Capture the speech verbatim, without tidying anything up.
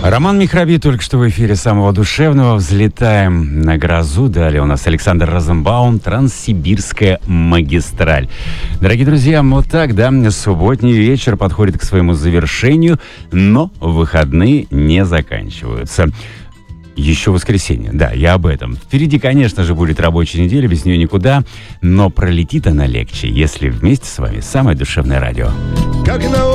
Роман Михраби только что в эфире самого душевного. Взлетаем на грозу. Далее у нас Александр Розенбаум, «Транссибирская магистраль». Дорогие друзья, вот так, да, субботний вечер подходит к своему завершению, но выходные не заканчиваются. Еще воскресенье, да, я об этом. Впереди, конечно же, будет рабочая неделя, без нее никуда, но пролетит она легче, если вместе с вами самое душевное радио.